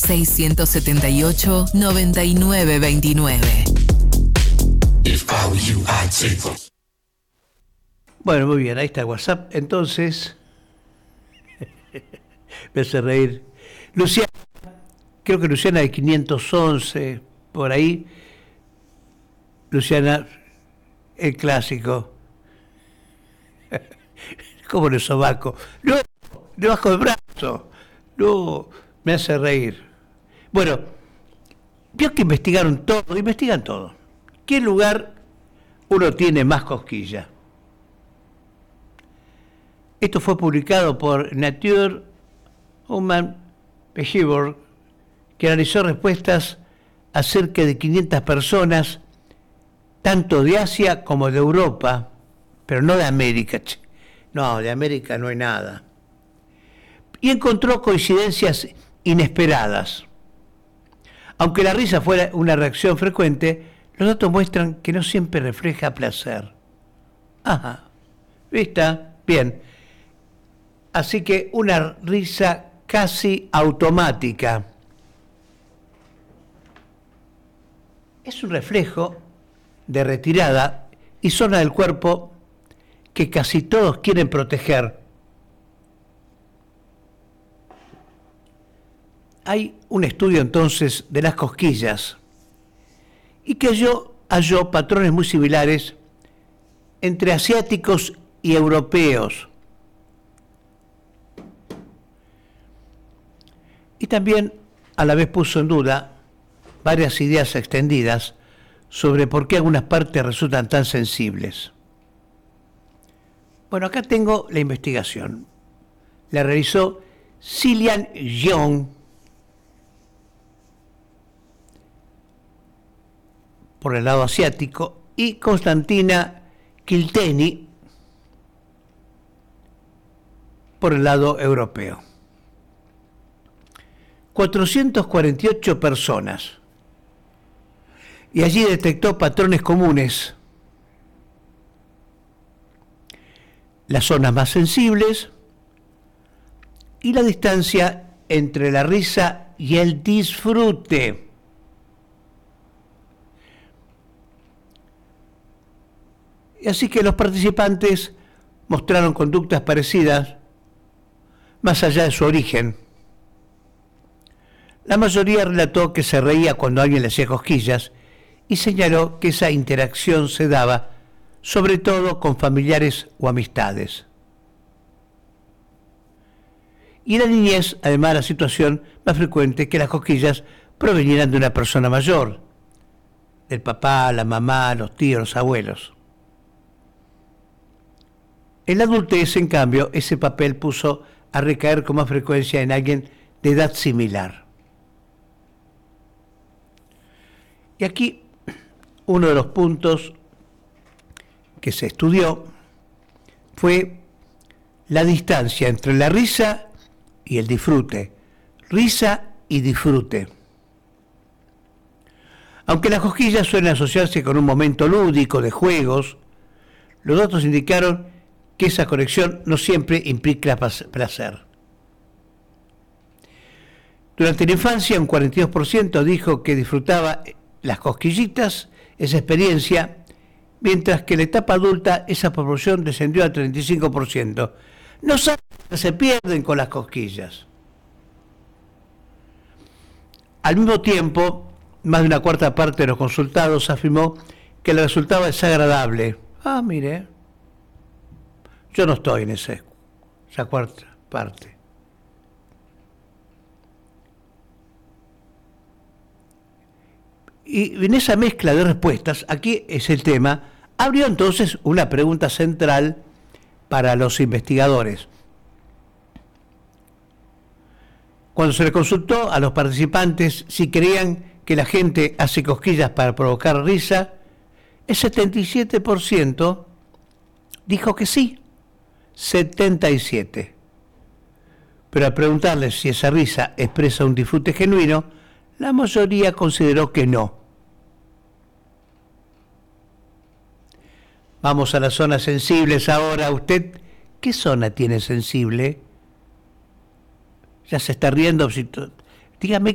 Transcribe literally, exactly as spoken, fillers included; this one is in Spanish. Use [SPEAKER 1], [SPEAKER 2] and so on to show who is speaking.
[SPEAKER 1] seiscientos setenta y ocho, noventa y nueve veintinueve.
[SPEAKER 2] Bueno, muy bien, ahí está el WhatsApp. Entonces, me hace reír. Luciana, creo que Luciana de quinientos once, por ahí. Luciana, el clásico. ¿Cómo le sobaco? No, le bajo el brazo. No, me hace reír. Bueno, vio que investigaron todo, investigan todo. ¿Qué lugar uno tiene más cosquilla? Esto fue publicado por Nature Human Behavior, que analizó respuestas a cerca de quinientas personas, tanto de Asia como de Europa, pero no de América. No, de América no hay nada. Y encontró coincidencias inesperadas. Aunque la risa fuera una reacción frecuente, los datos muestran que no siempre refleja placer. Ajá, ¿vista? Bien. Así que una risa casi automática. Es un reflejo de retirada y zona del cuerpo que casi todos quieren proteger. Hay un estudio entonces de las cosquillas y que halló, halló patrones muy similares entre asiáticos y europeos. Y también a la vez puso en duda varias ideas extendidas sobre por qué algunas partes resultan tan sensibles. Bueno, acá tengo la investigación. La realizó Cillian Young por el lado asiático y Constantina Kilteni por el lado europeo. cuatrocientas cuarenta y ocho personas. Y allí detectó patrones comunes. Las zonas más sensibles y la distancia entre la risa y el disfrute. Y así que los participantes mostraron conductas parecidas más allá de su origen. La mayoría relató que se reía cuando alguien le hacía cosquillas y señaló que esa interacción se daba sobre todo con familiares o amistades. Y en la niñez, además, la situación más frecuente es que las cosquillas provenieran de una persona mayor, del papá, la mamá, los tíos, los abuelos. En la adultez, en cambio, ese papel puso a recaer con más frecuencia en alguien de edad similar. Y aquí uno de los puntos que se estudió fue la distancia entre la risa y el disfrute. Risa y disfrute. Aunque las cosquillas suelen asociarse con un momento lúdico de juegos, los datos indicaron que esa conexión no siempre implica placer. Durante la infancia, un cuarenta y dos por ciento dijo que disfrutaba las cosquillitas, esa experiencia, mientras que en la etapa adulta esa proporción descendió al treinta y cinco por ciento. No saben que se pierden con las cosquillas. Al mismo tiempo, más de una cuarta parte de los consultados afirmó que le resultaba desagradable. Ah, mire, yo no estoy en ese, esa cuarta parte. Y en esa mezcla de respuestas, aquí es el tema, abrió entonces una pregunta central para los investigadores. Cuando se le consultó a los participantes si creían que la gente hace cosquillas para provocar risa, el setenta y siete por ciento dijo que sí, setenta y siete por ciento. Pero al preguntarles si esa risa expresa un disfrute genuino, la mayoría consideró que no. Vamos a las zonas sensibles ahora. ¿Usted qué zona tiene sensible? Ya se está riendo. Dígame